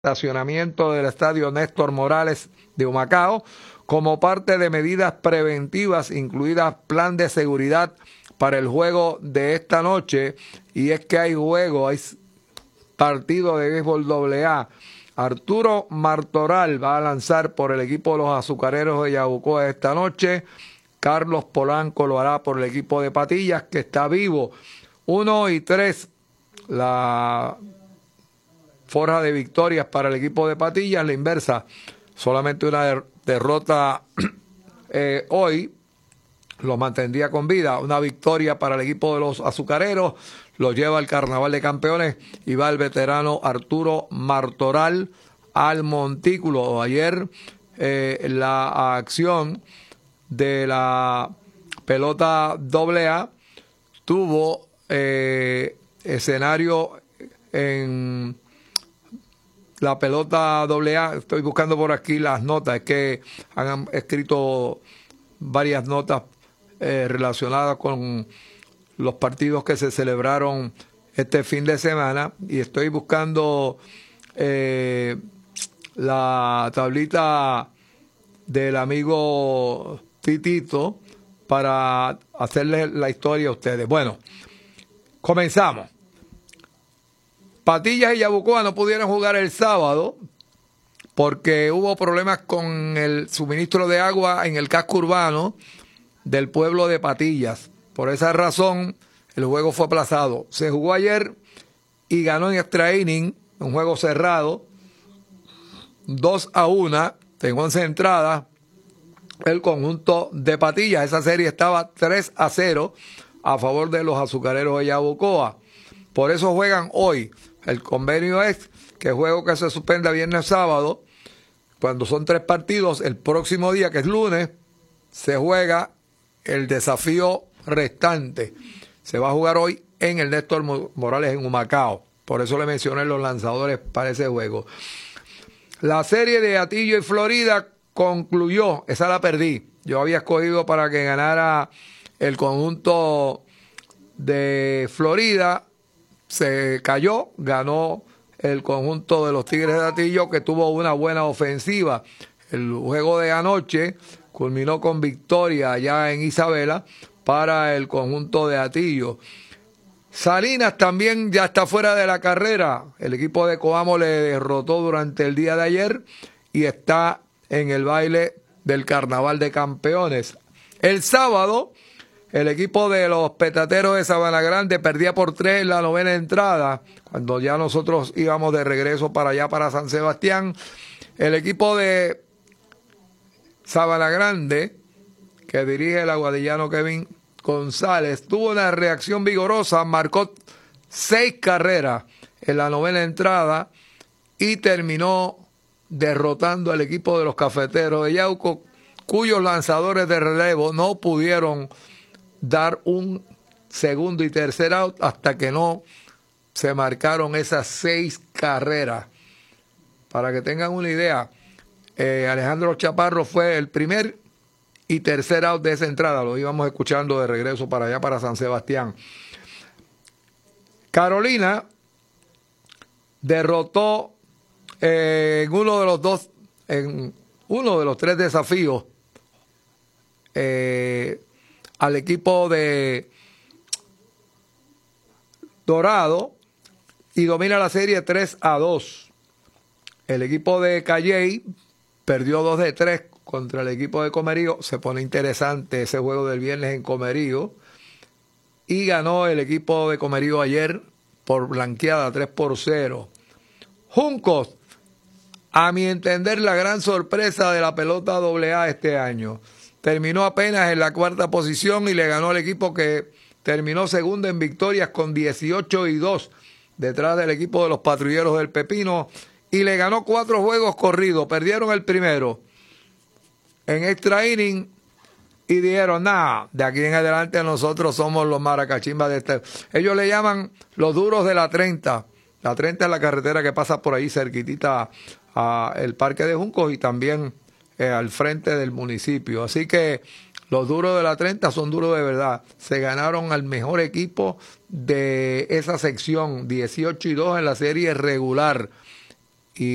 estacionamiento del estadio Néstor Morales de Humacao como parte de medidas preventivas, incluidas plan de seguridad para el juego de esta noche. Y es que hay juego, hay partido de béisbol AA. Arturo Martoral va a lanzar por el equipo de los Azucareros de Yabucoa esta noche. Carlos Polanco lo hará por el equipo de Patillas, que está vivo. 1-3 la forja de victorias para el equipo de Patillas. La inversa, solamente una derrota hoy los mantendría con vida. Una victoria para el equipo de los Azucareros lo lleva al Carnaval de Campeones y va el veterano Arturo Martoral al montículo. Ayer la acción de la pelota AA tuvo escenario en la pelota AA. Estoy buscando por aquí las notas, es que han escrito varias notas relacionadas con los partidos que se celebraron este fin de semana, y estoy buscando la tablita del amigo Titito para hacerles la historia a ustedes. Bueno, comenzamos. Patillas y Yabucoa no pudieron jugar el sábado porque hubo problemas con el suministro de agua en el casco urbano del pueblo de Patillas. Por esa razón, el juego fue aplazado. Se jugó ayer y ganó en extra inning, un juego cerrado, 2-1, en 11 entradas, el conjunto de Patillas. Esa serie estaba 3-0 a favor de los Azucareros de Yabucoa. Por eso juegan hoy. El convenio es que el juego que se suspenda viernes sábado, cuando son 3 partidos, el próximo día, que es lunes, se juega el desafío restante. Se va a jugar hoy en el Néstor Morales en Humacao. Por eso le mencioné los lanzadores para ese juego. La serie de Atillo y Florida concluyó. Esa la perdí. Yo había escogido para que ganara el conjunto de Florida. Se cayó, ganó el conjunto de los Tigres de Atillo, que tuvo una buena ofensiva. El juego de anoche culminó con victoria allá en Isabela para el conjunto de Atillo. Salinas también ya está fuera de la carrera. El equipo de Coamo le derrotó durante el día de ayer y está en el baile del Carnaval de Campeones. El sábado, el equipo de los Petateros de Sabana Grande perdía por 3 en la 9ª entrada, cuando ya nosotros íbamos de regreso para allá, para San Sebastián. El equipo de Sabana Grande, que dirige el aguadillano Kevin González, tuvo una reacción vigorosa, marcó 6 carreras en la 9ª entrada y terminó derrotando al equipo de los Cafeteros de Yauco, cuyos lanzadores de relevo no pudieron dar un segundo y tercer out hasta que no se marcaron esas 6 carreras. Para que tengan una idea, Alejandro Chaparro fue el primer y tercer out de esa entrada. Lo íbamos escuchando de regreso para allá, para San Sebastián. Carolina derrotó en uno de los 3 desafíos al equipo de Dorado y domina la serie 3-2. El equipo de Calley perdió 2 de 3 contra el equipo de Comerío. Se pone interesante ese juego del viernes en Comerío. Y ganó el equipo de Comerío ayer por blanqueada 3-0. Juncos, a mi entender, la gran sorpresa de la pelota AA este año. Terminó apenas en la 4ª posición y le ganó al equipo que terminó segundo en victorias con 18-2, detrás del equipo de los Patrulleros del Pepino, y le ganó 4 juegos corridos. Perdieron el primero en extra inning y dijeron, nada, de aquí en adelante nosotros somos los maracachimbas de este. Ellos le llaman los duros de la 30. La 30 es la carretera que pasa por ahí cerquitita al Parque de Juncos y también al frente del municipio. Así que los duros de la 30 son duros de verdad. Se ganaron al mejor equipo de esa sección, 18-2 en la serie regular.